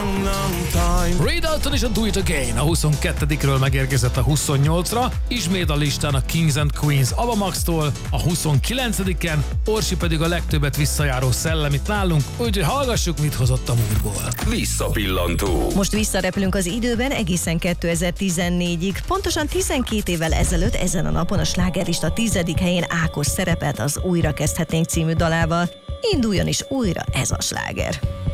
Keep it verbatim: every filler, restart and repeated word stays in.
long, long time. Ray Dalton és a Do It Again a huszonketedikről megérkezett a huszonnyolcra, ismét a listán a Kings and Queens Ava Max-tól, a huszonkilencediken, Orsi pedig a legtöbbet visszajáró szellem itt nálunk, úgyhogy hallgassuk, mit hozott a múltból. Visszapillantó. Most visszarepülünk az időben egészen kétezer-tizennégyig. Pontosan tizenkét évvel ezelőtt ezen a napon a slágerlista tizedik helyén Ákos szerepelt az Újra kezdhetnénk című dalával. Induljon is újra ez a sláger.